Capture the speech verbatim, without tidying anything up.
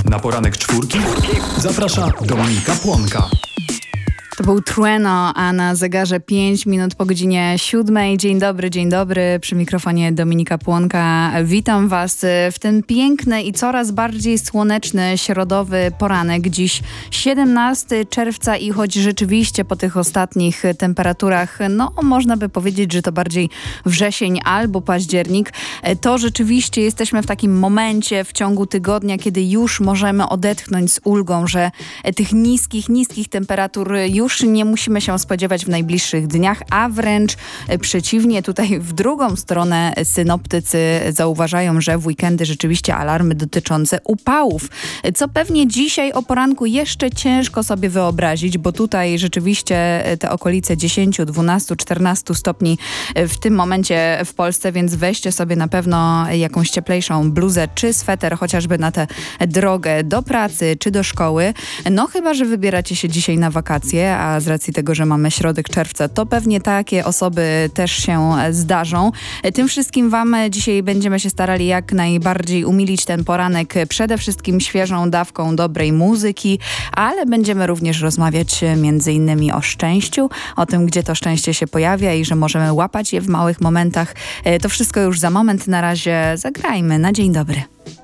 Na poranek czwórki zaprasza Dominika Płonka. To był Trueno, a na zegarze pięć minut po godzinie siódmej. Dzień dobry, dzień dobry. Przy mikrofonie Dominika Płonka. Witam Was w ten piękny i coraz bardziej słoneczny środowy poranek. Dziś siedemnastego czerwca i choć rzeczywiście po tych ostatnich temperaturach, no można by powiedzieć, że to bardziej wrzesień albo październik, to rzeczywiście jesteśmy w takim momencie w ciągu tygodnia, kiedy już możemy odetchnąć z ulgą, że tych niskich, niskich temperatur już Już nie musimy się spodziewać w najbliższych dniach, a wręcz przeciwnie, tutaj w drugą stronę synoptycy zauważają, że w weekendy rzeczywiście alarmy dotyczące upałów, co pewnie dzisiaj o poranku jeszcze ciężko sobie wyobrazić, bo tutaj rzeczywiście te okolice dziesięć, dwanaście, czternaście stopni w tym momencie w Polsce, więc weźcie sobie na pewno jakąś cieplejszą bluzę czy sweter, chociażby na tę drogę do pracy czy do szkoły. No chyba, że wybieracie się dzisiaj na wakacje, a z racji tego, że mamy środek czerwca, to pewnie takie osoby też się zdarzą. Tym wszystkim Wam dzisiaj będziemy się starali jak najbardziej umilić ten poranek przede wszystkim świeżą dawką dobrej muzyki, ale będziemy również rozmawiać między innymi o szczęściu, o tym, gdzie to szczęście się pojawia i że możemy łapać je w małych momentach. To wszystko już za moment. Na razie zagrajmy na dzień dobry.